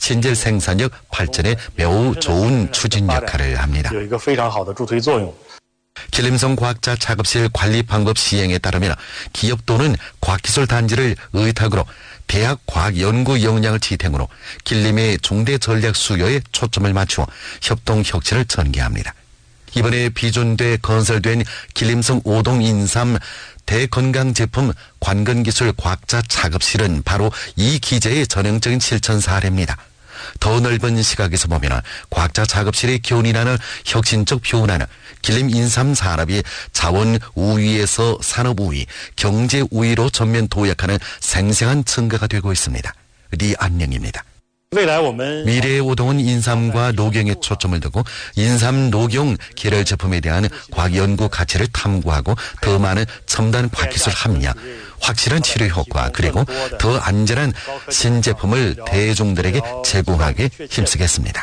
신재 생산력 발전에 매우 좋은 추진 역할을 합니다. 길림성 과학자 작업실 관리 방법 시행에 따르면 기업 또는 과학기술 단지를 의탁으로 대학 과학연구 역량을 지탱으로 길림의 중대 전략 수요에 초점을 맞추어 협동 혁신을 전개합니다. 이번에 비준돼 건설된 길림성 5동 인삼 대건강제품 관건기술 과학자 작업실은 바로 이 기제의 전형적인 실천 사례입니다. 더 넓은 시각에서 보면 과학자 작업실의 기원이라는 혁신적 변화는 길림 인삼 산업이 자원 우위에서 산업 우위, 경제 우위로 전면 도약하는 생생한 증거가 되고 있습니다. 리안녕입니다. 미래의 오동은 인삼과 녹용에 초점을 두고 인삼 녹용 계열 제품에 대한 과학 연구 가치를 탐구하고 더 많은 첨단 과학기술 합리화, 확실한 치료 효과 그리고 더 안전한 신제품을 대중들에게 제공하기 힘쓰겠습니다.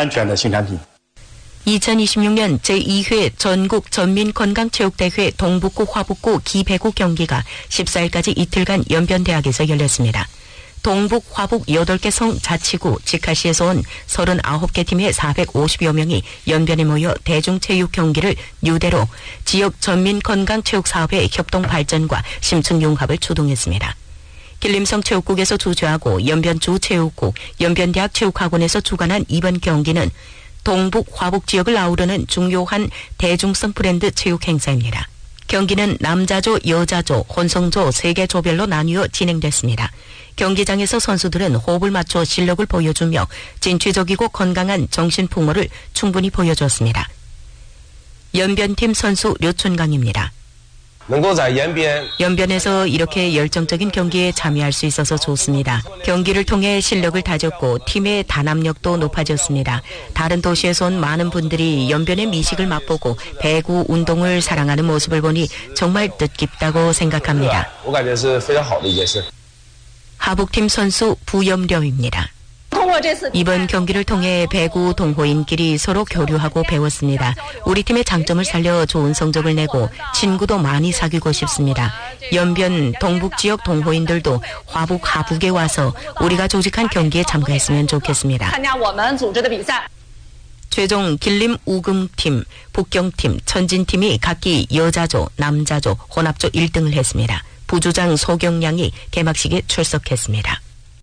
2026년 제2회 전국 전민건강체육대회 동북구 화북구 기배구 경기가 14일까지 이틀간 연변대학에서 열렸습니다. 동북, 화북 8개 성 자치구 직하시에서 온 39개 팀의 450여 명이 연변에 모여 대중체육 경기를 뉴대로 지역 전민건강체육사업의 협동 발전과 심층 융합을 주동했습니다. 길림성 체육국에서 주최하고 연변주 체육국, 연변대학 체육학원에서 주관한 이번 경기는 동북, 화북 지역을 아우르는 중요한 대중성 브랜드 체육 행사입니다. 경기는 남자조, 여자조, 혼성조 3개 조별로 나뉘어 진행됐습니다. 경기장에서 선수들은 호흡을 맞춰 실력을 보여주며 진취적이고 건강한 정신풍모를 충분히 보여줬습니다. 연변팀 선수 류춘강입니다. 연변에서 이렇게 열정적인 경기에 참여할 수 있어서 좋습니다. 경기를 통해 실력을 다졌고 팀의 단합력도 높아졌습니다. 다른 도시에서 온 많은 분들이 연변의 미식을 맛보고 배구 운동을 사랑하는 모습을 보니 정말 뜻깊다고 생각합니다. 하북팀 선수 부염려입니다. 이번 경기를 통해 배구 동호인끼리 서로 교류하고 배웠습니다. 우리 팀의 장점을 살려 좋은 성적을 내고 친구도 많이 사귀고 싶습니다. 연변 동북 지역 동호인들도 화북 하북에 와서 우리가 조직한 경기에 참가했으면 좋겠습니다. 최종 길림 우금팀, 북경팀, 천진팀이 각기 여자조, 남자조, 혼합조 1등을 했습니다. 부주장 소경량이 개막식에 출석했습니다.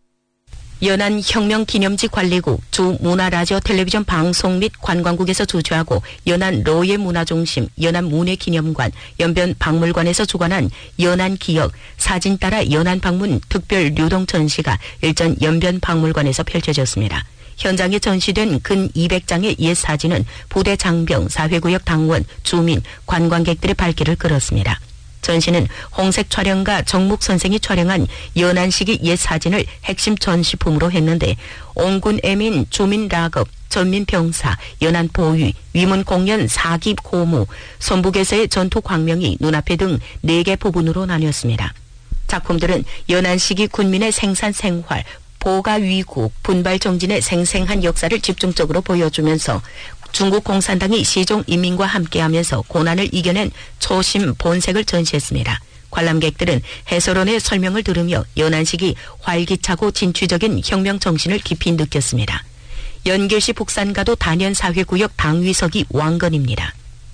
연안혁명기념지 관리국, 주문화라디오 텔레비전 방송 및 관광국에서 주최하고 연안 로예문화중심, 연안문예기념관, 연변박물관에서 주관한 연안기억, 사진 따라 연안방문 특별 유동 전시가 일전 연변박물관에서 펼쳐졌습니다. 현장에 전시된 근 200장의 옛 사진은 부대 장병, 사회구역 당원, 주민, 관광객들의 발길을 끌었습니다. 전시는 홍색 촬영가 정묵 선생이 촬영한 연안시기 옛 사진을 핵심 전시품으로 했는데 옹군 애민, 주민 락업, 전민 병사, 연안 보위, 위문 공연 사기 고무, 선북에서의 전투 광명이 눈앞에 등 4개 부분으로 나뉘었습니다. 작품들은 연안시기 군민의 생산 생활, 보가 위국, 분발 정진의 생생한 역사를 집중적으로 보여주면서 중국 공산당이 시종 인민과 함께하면서 고난을 이겨낸 초심 본색을 전시했습니다. 관람객들은 해설원의 설명을 들으며 연안시기 활기차고 진취적인 혁명 정신을 깊이 느꼈습니다. 연결시 북산가도 단연사회구역 당위석이 왕건입니다.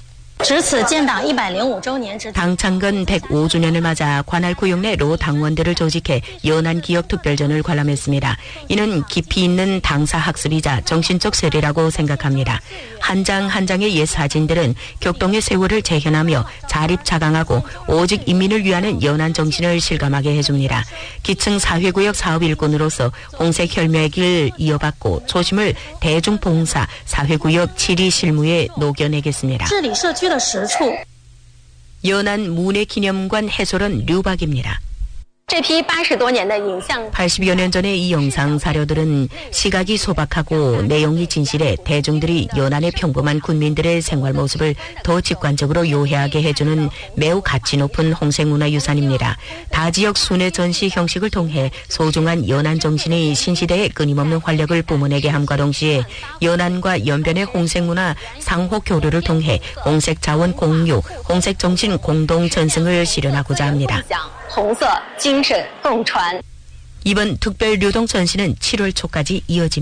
당 창건 105주년을 맞아 관할 구역 내 로 당원들을 조직해 연안기억특별전을 관람했습니다. 이는 깊이 있는 당사 학습이자 정신적 세례라고 생각합니다. 한 장 한 장의 옛 사진들은 격동의 세월을 재현하며 자립자강하고 오직 인민을 위하는 연안 정신을 실감하게 해줍니다. 기층 사회구역 사업 일꾼으로서 홍색 혈맹의 길 이어받고 초심을 대중봉사 사회구역 지리 실무에 녹여내겠습니다. 연안 문예기념관 해설원 류박입니다. 80여 년 전의 이 영상 사료들은 시각이 소박하고 내용이 진실해 대중들이 연안의 평범한 군민들의 생활 모습을 더 직관적으로 요해하게 해주는 매우 가치 높은 홍색문화유산입니다. 다지역 순회 전시 형식을 통해 소중한 연안 정신이 신시대의 끊임없는 활력을 뿜어내게 함과 동시에 연안과 연변의 홍색문화 상호 교류를 통해 홍색 자원 공유, 홍색 정신 공동 전승을 실현하고자 합니다. 이번 특별 유동 전시는 7월 초까지 이어집니다.